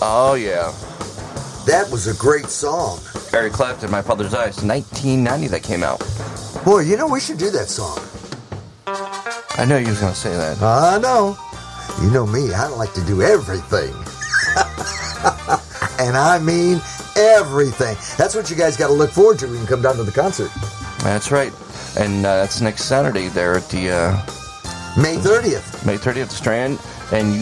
Oh, yeah. That was a great song. Eric Clapton, My Father's Eyes, 1990 that came out. Boy, you know, we should do that song. I know you was going to say that. I know. You know me, I like to do everything. And I mean everything. That's what you guys got to look forward to when you come down to the concert. That's right. And that's next Saturday there at the... May 30th. May 30th, Strand. And you